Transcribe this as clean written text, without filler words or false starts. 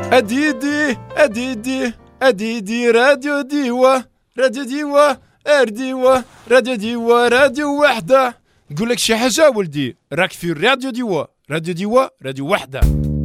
أديدي راديو ديوة أرديوة راديو ديوة راديو وحدة. نقول لك شي حاجة ولدي، راك في راديو ديوة راديو وحدة.